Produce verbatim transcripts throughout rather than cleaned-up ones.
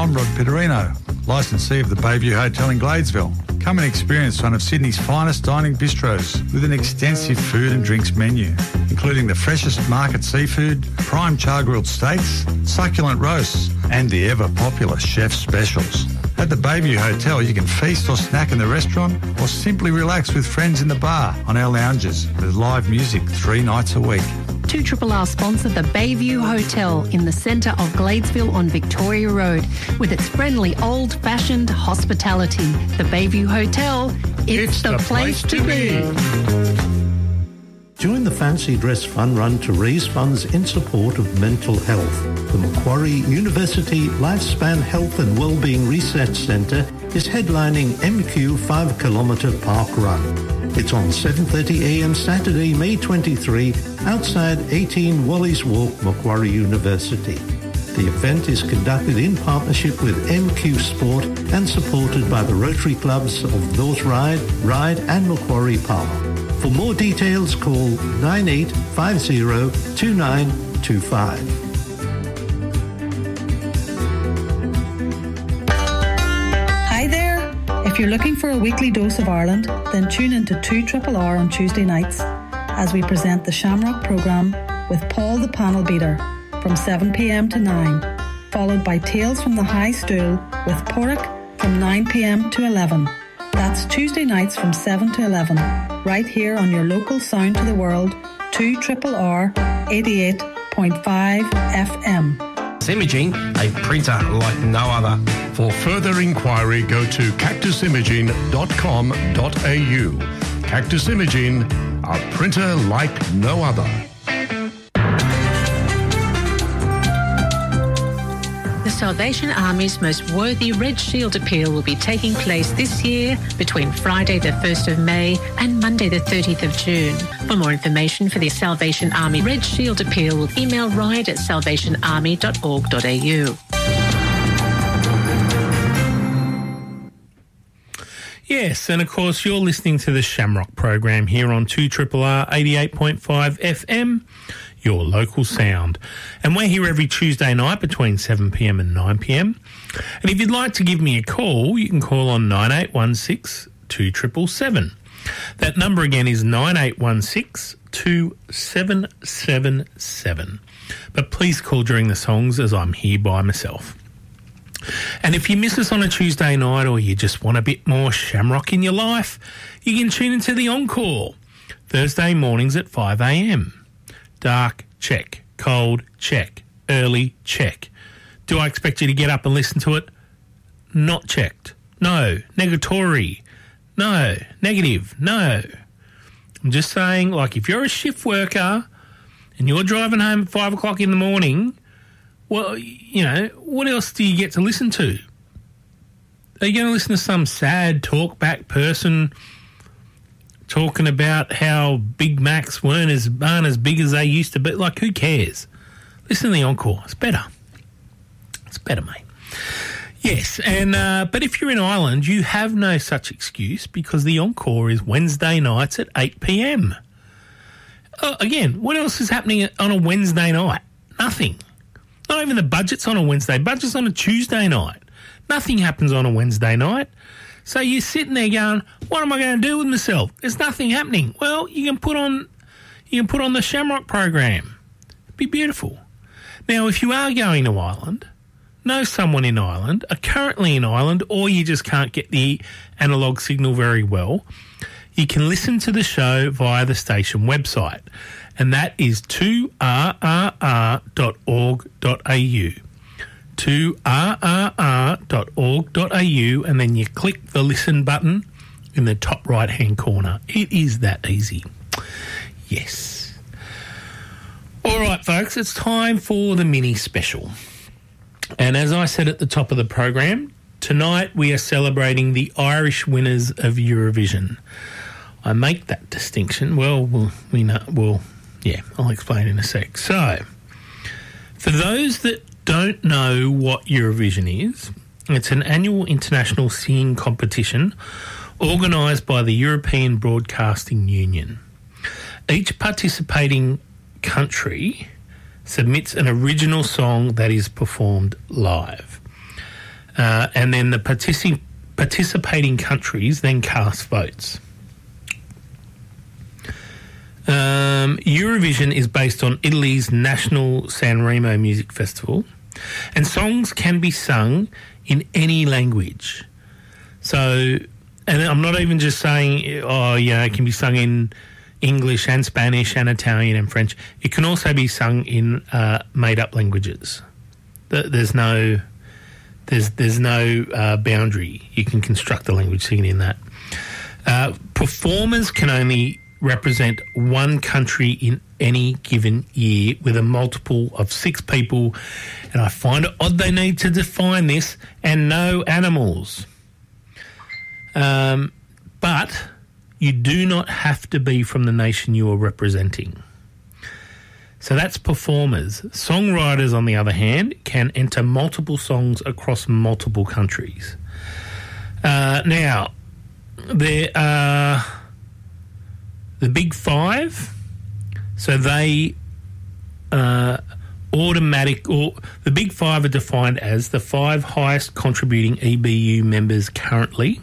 I'm Rod Pitterino, licensee of the Bayview Hotel in Gladesville. Come and experience one of Sydney's finest dining bistros with an extensive food and drinks menu, including the freshest market seafood, prime char-grilled steaks, succulent roasts, and the ever-popular chef specials. At the Bayview Hotel, you can feast or snack in the restaurant or simply relax with friends in the bar on our lounges with live music three nights a week. two R R sponsor the Bayview Hotel in the centre of Gladesville on Victoria Road with its friendly old-fashioned hospitality. The Bayview Hotel, it's, it's the, the place, place to be. Join the Fancy Dress Fun Run to raise funds in support of mental health. The Macquarie University Lifespan Health and Wellbeing Research Centre is headlining M Q five kilometre Park Run. It's on seven thirty a m Saturday, May twenty-third, outside eighteen Wally's Walk, Macquarie University. The event is conducted in partnership with M Q Sport and supported by the Rotary Clubs of North Ryde, Ryde and Macquarie Park. For more details, call nine eight five zero two nine two five. Hi there. If you're looking for a weekly dose of Ireland, then tune into two R R R on Tuesday nights as we present the Shamrock programme with Paul the Panel Beater from seven p m to nine, followed by Tales from the High Stool with Porrick from nine p m to eleven. That's Tuesday nights from seven to eleven, right here on your local Sound to the World, two R R R eighty-eight point five F M. Imaging, a printer like no other. For further inquiry, go to cactus imaging dot com dot a u. Cactus Imaging, a printer like no other. The Salvation Army's most worthy Red Shield Appeal will be taking place this year between Friday the first of May and Monday the thirtieth of June. For more information for the Salvation Army Red Shield Appeal, email ride at salvation army dot org dot a u. Yes, and of course you're listening to the Shamrock program here on two R R R eighty-eight point five F M, your local sound. And we're here every Tuesday night between seven p m and nine p m. And if you'd like to give me a call, you can call on nine eight one six two seven seven seven. That number again is nine eight one six two seven seven seven. But please call during the songs as I'm here by myself. And if you miss us on a Tuesday night or you just want a bit more Shamrock in your life, you can tune into the Encore, Thursday mornings at five a m. Dark, check. Cold, check. Early, check. Do I expect you to get up and listen to it? Not checked. No. Negatory. No. Negative. No. I'm just saying, like, if you're a shift worker and you're driving home at five o'clock in the morning, well, you know, what else do you get to listen to? Are you going to listen to some sad talk-back person talking about how Big Macs weren't as, aren't as big as they used to be? Like, who cares? Listen to the Encore. It's better. It's better, mate. Yes, and uh, but if you're in Ireland, you have no such excuse because the Encore is Wednesday nights at eight p m. Uh, again, what else is happening on a Wednesday night? Nothing. Not even the budget's on a Wednesday. Budget's on a Tuesday night. Nothing happens on a Wednesday night. So you're sitting there going, what am I going to do with myself? There's nothing happening. Well, you can put on you can put on the Shamrock program. It'd be beautiful. Now, if you are going to Ireland, know someone in Ireland, are currently in Ireland, or you just can't get the analogue signal very well, you can listen to the show via the station website. And that is two R R R dot org dot a u. two R R R dot org dot a u, and then you click the listen button in the top right-hand corner. It is that easy. Yes. All right, folks, it's time for the mini special. And as I said at the top of the program, tonight we are celebrating the Irish winners of Eurovision. I make that distinction. Well, we'll we know, well, yeah, I'll explain in a sec. So, for those that don't know what Eurovision is, it's an annual international singing competition organised by the European Broadcasting Union. Each participating country submits an original song that is performed live. Uh, and then the partici- participating countries then cast votes. Um, Eurovision is based on Italy's National Sanremo Music Festival, and songs can be sung in any language. So, and I'm not even just saying, oh, yeah, it can be sung in English and Spanish and Italian and French. It can also be sung in uh, made-up languages. There's no, there's there's no uh, boundary. You can construct the language singing in that. Uh, performers can only represent one country in any given year with a multiple of six people, and I find it odd they need to define this, and no animals. Um, but you do not have to be from the nation you are representing. So that's performers. Songwriters, on the other hand, can enter multiple songs across multiple countries. Uh, now, there are the Big Five, so they uh, automatic, or the Big Five are defined as the five highest contributing E B U members currently.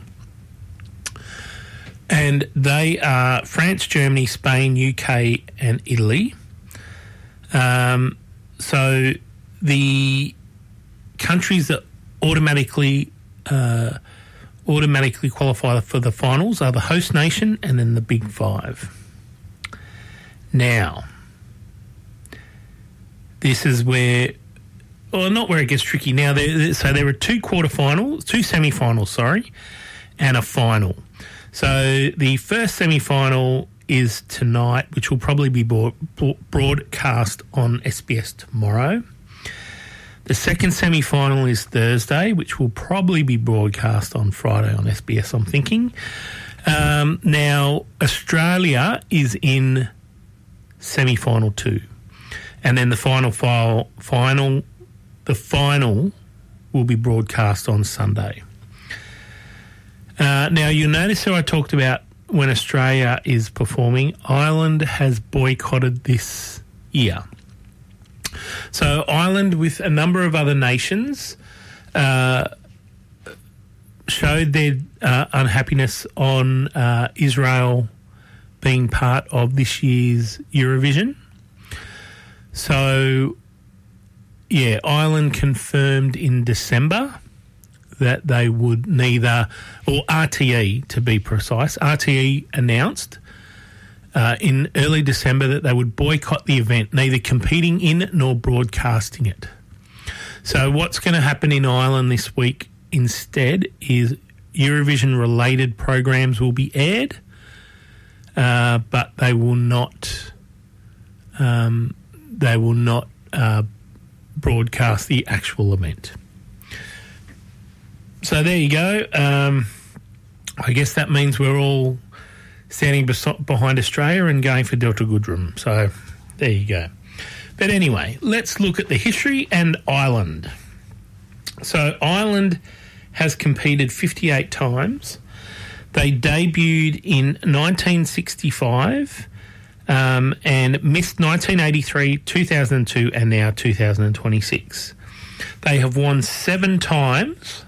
And they are France, Germany, Spain, U K and Italy. Um, so the countries that automatically uh, automatically qualify for the finals are the host nation and then the Big Five. Now, this is where, well, not where it gets tricky. Now, there, so there are two quarterfinals, two semi-finals, sorry, and a final. So the first semi-final is tonight, which will probably be broad, broadcast on S B S tomorrow. The second semi-final is Thursday, which will probably be broadcast on Friday on S B S, I'm thinking. Um, now, Australia is in semi-final two. And then the final file, final, the final will be broadcast on Sunday. Uh, now, you'll notice how I talked about when Australia is performing, Ireland has boycotted this year. So Ireland, with a number of other nations, uh, showed their uh, unhappiness on uh, Israel being part of this year's Eurovision. So, yeah, Ireland confirmed in December that they would neither, or R T E to be precise, R T E announced uh, in early December that they would boycott the event, neither competing in nor broadcasting it. So what's going to happen in Ireland this week instead is Eurovision-related programs will be aired, uh, but they will not, um, they will not uh, broadcast the actual event. So there you go. Um, I guess that means we're all standing bes- behind Australia and going for Delta Goodrem. So there you go. But anyway, let's look at the history and Ireland. So Ireland has competed fifty-eight times. They debuted in nineteen sixty-five um, and missed nineteen eighty-three, two thousand two and now two thousand twenty-six. They have won seven times,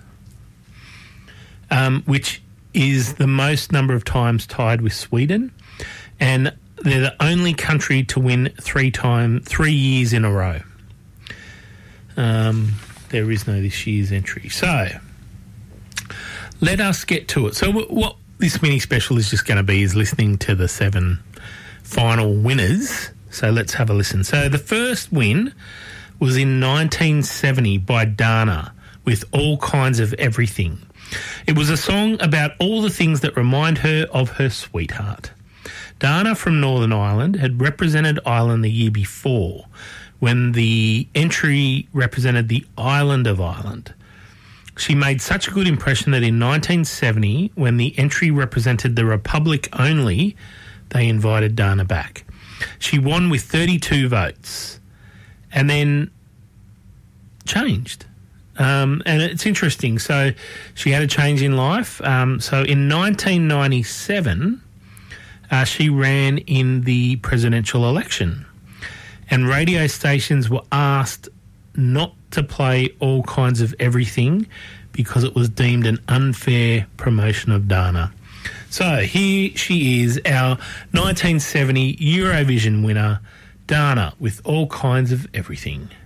Um, which is the most number of times tied with Sweden, and they're the only country to win three time, three years in a row. Um, there is no this year's entry. So let us get to it. So w- what this mini special is just going to be is listening to the seven final winners. So let's have a listen. So the first win was in nineteen seventy by Dana with All Kinds of Everything. It was a song about all the things that remind her of her sweetheart. Dana from Northern Ireland had represented Ireland the year before when the entry represented the island of Ireland. She made such a good impression that in nineteen seventy, when the entry represented the Republic only, they invited Dana back. She won with thirty-two votes and then changed. Um, and it's interesting. So she had a change in life. Um, so in nineteen ninety-seven, uh, she ran in the presidential election. And radio stations were asked not to play All Kinds of Everything because it was deemed an unfair promotion of Dana. So here she is, our nineteen seventy Eurovision winner, Dana, with All Kinds of Everything.